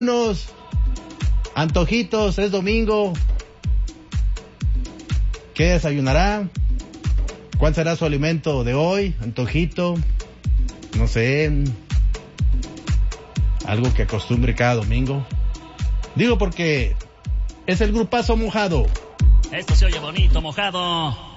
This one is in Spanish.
Unos antojitos, es domingo. ¿Qué desayunará? ¿Cuál será su alimento de hoy? Antojito, no sé, algo que acostumbre cada domingo. Digo porque es el grupazo Mojado. Esto se oye bonito, Mojado.